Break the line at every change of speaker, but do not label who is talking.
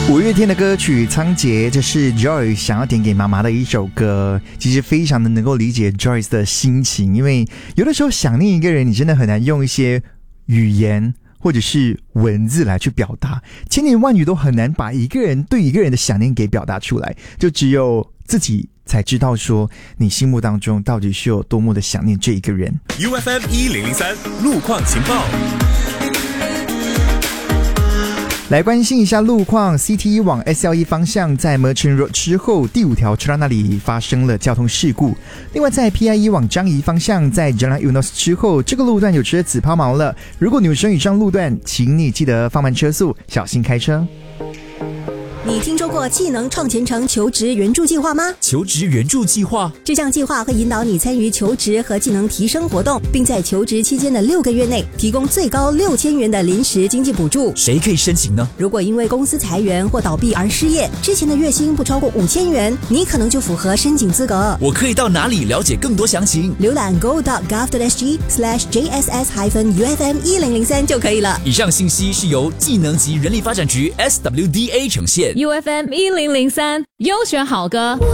五月天的歌曲《仓颉》，这是 Joyce 想要点给妈妈的一首歌。其实非常的能够理解 Joyce 的心情，因为有的时候想念一个人，你真的很难用一些语言或者是文字来去表达，千言万语都很难把一个人对一个人的想念给表达出来，就只有自己才知道说你心目当中到底是有多么的想念这一个人。
UFM 1003路况情报，
来关心一下路况。 CT1 往 SL1 方向在 Merchant Road 之后第5条车道那里发生了交通事故。另外在 PI1 往樟宜方向在 Jalan Eunos 之后，这个路段有车子抛锚了，如果你有使用以上路段，请你记得放慢车速，小心开车。
你听说过技能创前程求职援助计划吗？
求职援助计划，
这项计划会引导你参与求职和技能提升活动，并在求职期间的6个月内提供最高6000元的临时经济补助。
谁可以申请呢？
如果因为公司裁员或倒闭而失业，之前的月薪不超过5000元，你可能就符合申请资格。
我可以到哪里了解更多详情？
浏览 go.gov.sg/JSS-UFM1003 就可以了。
以上信息是由技能及人力发展局 SWDA 呈现。
UFM 1003优选好歌。